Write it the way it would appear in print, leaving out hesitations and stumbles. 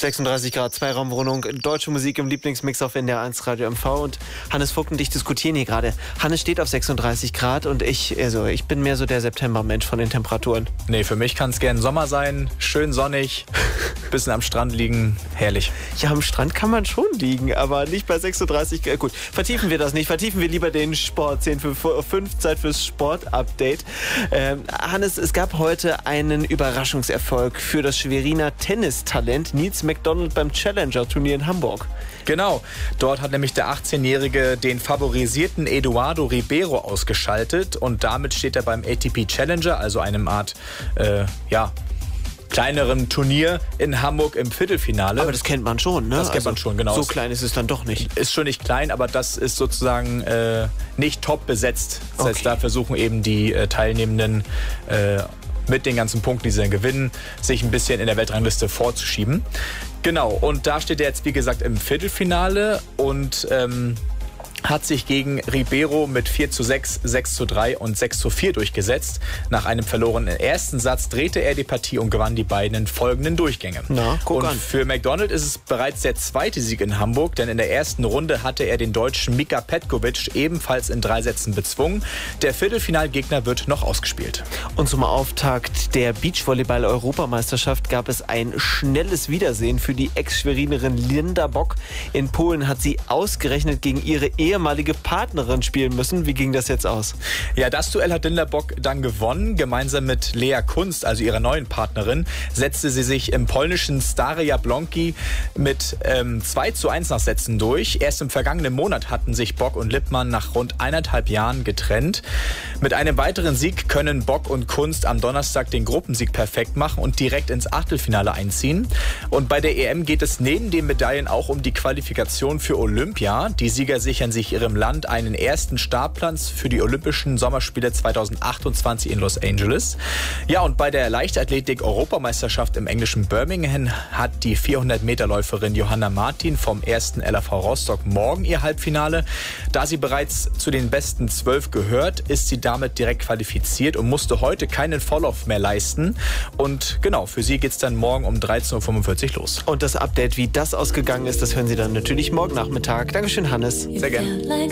36 Grad, Zweiraumwohnung, deutsche Musik im Lieblingsmix auf NDR 1 Radio MV und Hannes Vogt und ich diskutieren hier gerade. Hannes steht auf 36 Grad und ich bin mehr so der Septembermensch von den Temperaturen. Nee, für mich kann es gern Sommer sein, schön sonnig, bisschen am Strand liegen, herrlich. Ja, am Strand kann man schon liegen, aber nicht bei 36 Grad. Gut, vertiefen wir das nicht, vertiefen wir lieber den Sport. 10:05, Zeit fürs Sport-Update. Hannes, es gab heute einen Überraschungserfolg für das Schweriner Tennistalent Nils McDonald beim Challenger-Turnier in Hamburg. Genau, dort hat nämlich der 18-Jährige den favorisierten Eduardo Ribeiro ausgeschaltet und damit steht er beim ATP Challenger, also einem Art, kleineren Turnier in Hamburg im Viertelfinale. Aber das kennt man schon, ne? Das kennt man schon, genau. So klein ist es dann doch nicht. Ist schon nicht klein, aber das ist sozusagen nicht top besetzt. Das heißt, da versuchen eben die Teilnehmenden mit den ganzen Punkten, die sie dann gewinnen, sich ein bisschen in der Weltrangliste vorzuschieben. Genau, und da steht er jetzt, wie gesagt, im Viertelfinale und hat sich gegen Ribeiro mit 4:6, 6:3 und 6:4 durchgesetzt. Nach einem verlorenen ersten Satz drehte er die Partie und gewann die beiden folgenden Durchgänge. Na, guck an. Für McDonald ist es bereits der zweite Sieg in Hamburg, denn in der ersten Runde hatte er den Deutschen Mika Petkovic ebenfalls in 3 Sätzen bezwungen. Der Viertelfinalgegner wird noch ausgespielt. Und zum Auftakt der Beachvolleyball-Europameisterschaft gab es ein schnelles Wiedersehen für die Ex-Schwerinerin Linda Bock. In Polen hat sie ausgerechnet gegen ihre ehemalige Partnerin spielen müssen. Wie ging das jetzt aus? Ja, das Duell hat Linda Bock dann gewonnen. Gemeinsam mit Lea Kunst, also ihrer neuen Partnerin, setzte sie sich im polnischen Stare Jablonki mit 2:1 nach Sätzen durch. Erst im vergangenen Monat hatten sich Bock und Lippmann nach rund 1,5 Jahren getrennt. Mit einem weiteren Sieg können Bock und Kunst am Donnerstag den Gruppensieg perfekt machen und direkt ins Achtelfinale einziehen. Und bei der EM geht es neben den Medaillen auch um die Qualifikation für Olympia. Die Sieger sichern sich ihrem Land einen ersten Startplatz für die Olympischen Sommerspiele 2028 in Los Angeles. Ja, und bei der Leichtathletik-Europameisterschaft im englischen Birmingham hat die 400-Meter-Läuferin Johanna Martin vom 1. LAV Rostock morgen ihr Halbfinale. Da sie bereits zu den besten 12 gehört, ist sie damit direkt qualifiziert und musste heute keinen Vorlauf mehr leisten. Und genau, für sie geht es dann morgen um 13:45 Uhr los. Und das Update, wie das ausgegangen ist, das hören Sie dann natürlich morgen Nachmittag. Dankeschön, Hannes. Sehr gerne.